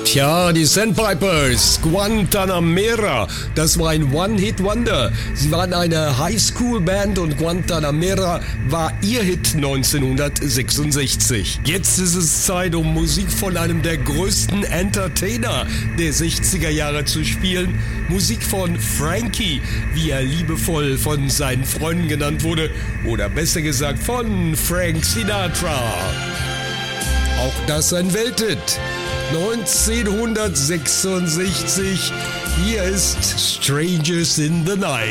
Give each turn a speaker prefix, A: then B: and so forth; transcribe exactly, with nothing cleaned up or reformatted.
A: Tja, die Sandpipers, Guantanamera, das war ein One-Hit-Wonder. Sie waren eine Highschool-Band und Guantanamera war ihr Hit neunzehnhundertsechsundsechzig. Jetzt ist es Zeit, um Musik von einem der größten Entertainer der sechziger Jahre zu spielen. Musik von Frankie, wie er liebevoll von seinen Freunden genannt wurde, oder besser gesagt von Frank Sinatra. Auch das ein Welthit. neunzehnhundertsechsundsechzig. Hier ist Strangers in the Night.